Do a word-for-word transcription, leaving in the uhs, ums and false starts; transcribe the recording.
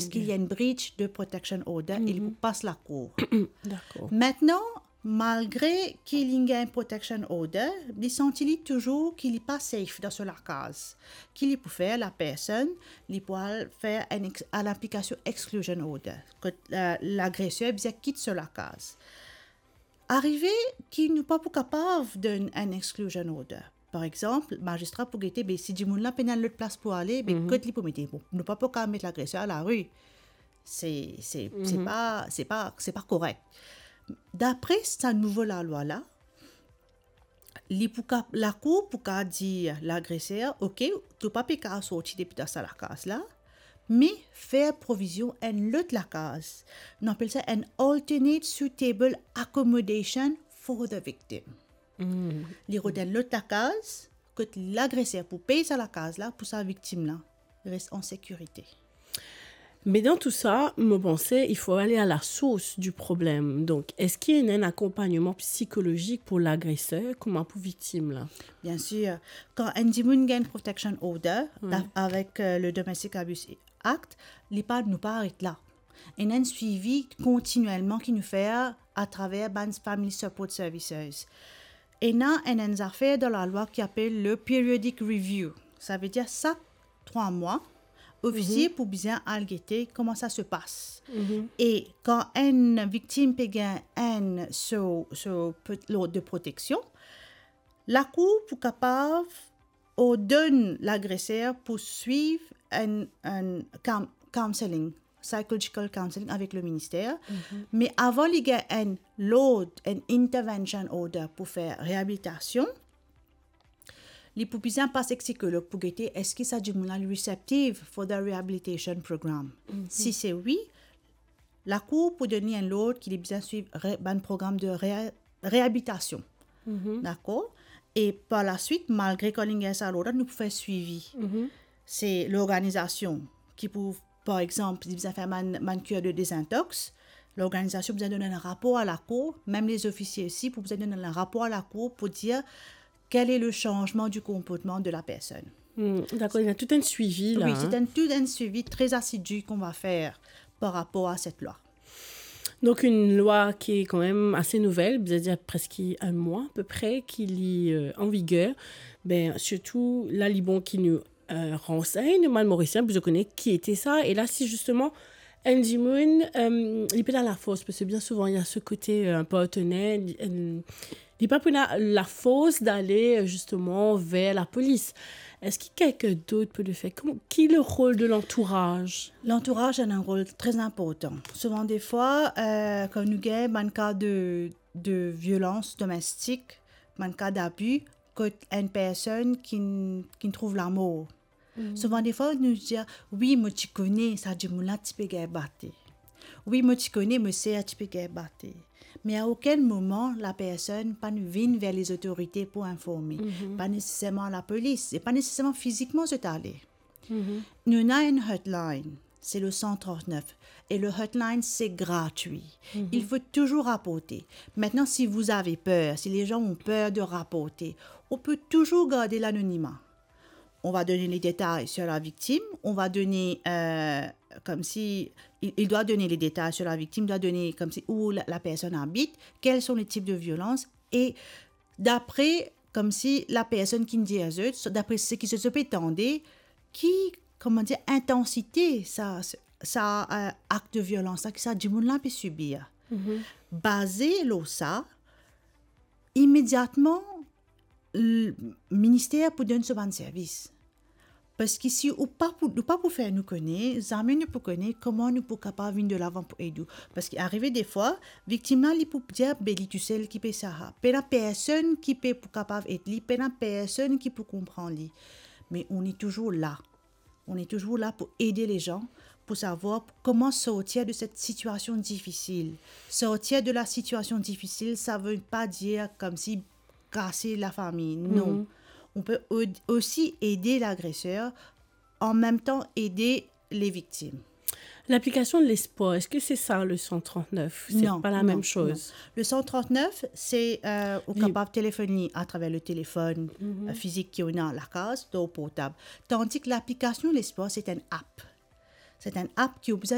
qu'il y a une breach de protection order, mm-hmm. il passe la cour. D'accord. Maintenant, malgré qu'il y ait une protection order, il sentit toujours qu'il n'est pas safe dans la case. Qu'il peut faire la personne, il peut faire une ex- à l'application exclusion order. Que euh, l'agresseur bien quitte la case. Arrivé qu'il n'est pas capable d'un exclusion order. Par exemple, le magistrat peut dire ben, si Jimoun n'a pas l'autre place pour aller, ben, mm-hmm. il peut mettre. Bon, ne pas pas mettre l'agresseur à la rue. C'est, c'est, mm-hmm. c'est, pas, c'est, pas, c'est pas correct. D'après cette nouvelle loi-là, la cour peut dire à l'agresseur, OK, tu ne peux pas sortir depuis dans la case-là, mais faire provision en l'autre la case. On appelle ça an alternate suitable accommodation for the victim. Mm. Les redonne l'autre la case, que l'agresseur pour payer ça la case-là, pour sa victime-là, reste en sécurité. Mais dans tout ça, je pensais qu'il faut aller à la source du problème. Donc, est-ce qu'il y a un accompagnement psychologique pour l'agresseur comme pour victime là? Bien sûr. Quand un Jimoun gagne protection order oui. avec euh, le Domestic Abuse Act, l'I P A D nous pas arrête là. Il y a un suivi continuellement qui nous fait à travers Bans Family Support Services. Et il y a une affaire dans la loi qui appelle le Periodic Review. Ça veut dire chaque trois mois, officier mm-hmm. pour bien enquêter comment ça se passe. Mm-hmm. Et quand une victime paye un sur, sur l'ordre de protection, la cour est capable de donner l'agresseur pour suivre un, un counseling, psychological counseling avec le ministère. Mm-hmm. Mais avant, il y a un load, un intervention order pour faire réhabilitation. Les populations passent psychologue pour guetter est-ce que ça du monde receptive for the rehabilitation program. Mm-hmm. Si c'est oui, la cour peut donner un lot qui est bien suivre un programme de ré, réhabilitation. Mm-hmm. D'accord? Et par la suite, malgré qu'on ait ça l'ordre, nous pouvons faire suivi. Mm-hmm. C'est l'organisation qui peut, par exemple, si vous faire une cure de désintox, l'organisation peut donner un rapport à la cour, même les officiers aussi, pour vous donner un rapport à la cour pour dire quel est le changement du comportement de la personne. Mmh, d'accord, il y a tout un suivi là. Oui, c'est un, tout un suivi très assidu qu'on va faire par rapport à cette loi. Donc une loi qui est quand même assez nouvelle, c'est-à-dire presque un mois à peu près, qui est euh, en vigueur. Ben, surtout là, Libon qui nous euh, renseigne, Malmauricien, je connais qui était ça. Et là, si justement, Andy Moon, euh, il peut dans la force, parce que bien souvent, il y a ce côté euh, un peu autonome. Euh, il n'est pas pour la force d'aller justement vers la police. Est-ce qu'il y a quelqu'un d'autre peut le faire? Comment, qui est le rôle de l'entourage? L'entourage a un rôle très important. Souvent, des fois, euh, quand nous avons un cas de, de violence domestique, un cas d'abus, une personne qui, qui trouve l'amour. Mm-hmm. Souvent, des fois, nous disons, oui, moi, tu connais, ça dit, moi, tu peux te battre. Oui, moi, tu connais, moi, c'est, tu peux te battre. Mais à aucun moment, la personne ne vient vers les autorités pour informer. Mm-hmm. Pas nécessairement la police, et pas nécessairement physiquement se aller. Mm-hmm. Nous avons une hotline, c'est le cent trente-neuf. Et le hotline, c'est gratuit. Mm-hmm. Il faut toujours rapporter. Maintenant, si vous avez peur, si les gens ont peur de rapporter, on peut toujours garder l'anonymat. On va donner les détails sur la victime, on va donner... Euh, comme si il, il doit donner les détails sur la victime, doit donner comme si où la, la personne habite, quels sont les types de violences et d'après comme si la personne qui dit à eux, d'après ce qui se peut attendre, qui comment dire intensité ça ça euh, acte de violence ça que ça du monde là peut subir. Mm-hmm. Basé là ça immédiatement le ministère peut donner ce bon service. Parce qu'ici, ou pas pour, ou pas pour faire nous connaître, jamais nous pour connaître comment nous pour capable de l'avant pour aider. Parce qu'arrive des fois, victime là, il peut dire, beli tu sais qui peut ça, pas la personne qui peut pour capable être li, pas la personne qui peut comprendre li. Mais on est toujours là, on est toujours là pour aider les gens, pour savoir comment sortir de cette situation difficile. Sortir de la situation difficile, ça veut pas dire comme si casser la famille, non. Mm-hmm. On peut aussi aider l'agresseur, en même temps aider les victimes. L'application de l'espoir, est-ce que c'est ça le cent trente-neuf? C'est non, pas la non, même chose. Non. Le cent trente-neuf, c'est euh, on est capable de téléphoner à travers le téléphone mm-hmm. euh, physique qui est dans la case, ou portable. Tandis que l'application de l'espoir, c'est une app. C'est une app qui a besoin